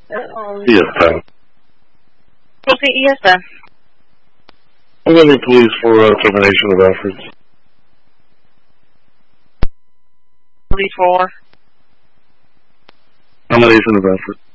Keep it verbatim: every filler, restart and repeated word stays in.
Uh-oh. Yes, Pat. Okay, yes, sir. I'm going to police for uh, termination of efforts. Police for? Termination of efforts.